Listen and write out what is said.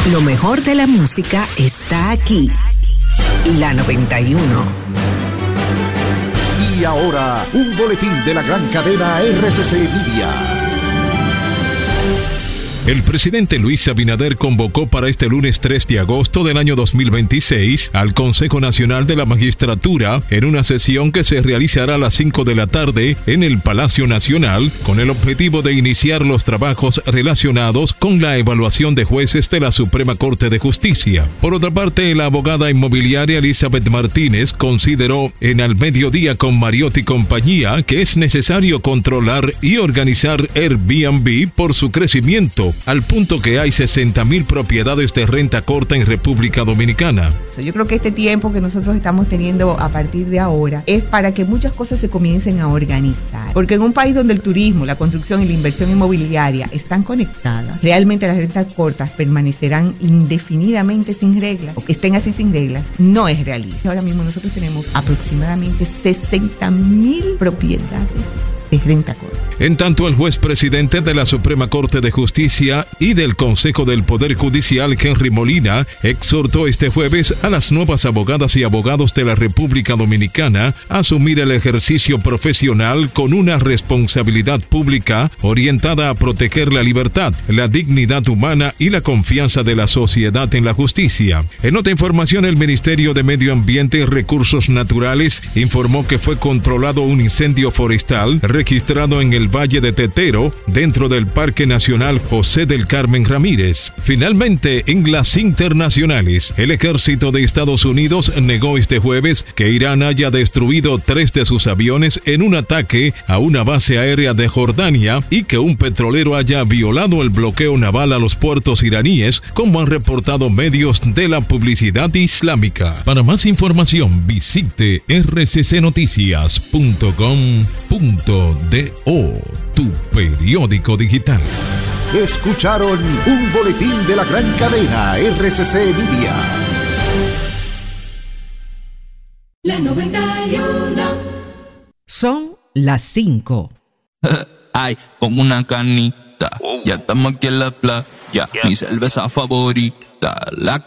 Lo mejor de la música está aquí. La 91. Y ahora, un boletín de la gran cadena RCC Media. El presidente Luis Abinader convocó para este lunes 3 de agosto del año 2026 al Consejo Nacional de la Magistratura en una sesión que se realizará a las 5 de la tarde en el Palacio Nacional con el objetivo de iniciar los trabajos relacionados con la evaluación de jueces de la Suprema Corte de Justicia. Por otra parte, la abogada inmobiliaria Elizabeth Martínez consideró en Al Mediodía con Mariotti y compañía que es necesario controlar y organizar Airbnb por su crecimiento, al punto que hay 60,000 propiedades de renta corta en República Dominicana. Yo creo que este tiempo que nosotros estamos teniendo a partir de ahora es para que muchas cosas se comiencen a organizar. Porque en un país donde el turismo, la construcción y la inversión inmobiliaria están conectadas, realmente las rentas cortas permanecerán indefinidamente sin reglas, o que estén así sin reglas, no es realista. Ahora mismo nosotros tenemos aproximadamente 60,000 propiedades de renta corta. En tanto, el juez presidente de la Suprema Corte de Justicia y del Consejo del Poder Judicial, Henry Molina, exhortó este jueves a las nuevas abogadas y abogados de la República Dominicana a asumir el ejercicio profesional con una responsabilidad pública orientada a proteger la libertad, la dignidad humana y la confianza de la sociedad en la justicia. En otra información, el Ministerio de Medio Ambiente y Recursos Naturales informó que fue controlado un incendio forestal registrado en el Valle de Tetero, dentro del Parque Nacional José del Carmen Ramírez. Finalmente, en las internacionales, el ejército de Estados Unidos negó este jueves que Irán haya destruido 3 de sus aviones en un ataque a una base aérea de Jordania y que un petrolero haya violado el bloqueo naval a los puertos iraníes, como han reportado medios de la publicidad islámica. Para más información, visite rccnoticias.com.do, tu periódico digital. Escucharon un boletín de la gran cadena RCC Media. La 91. Son las 5. Ay, como una canita. Ya estamos aquí en la playa. Mi cerveza favorita, la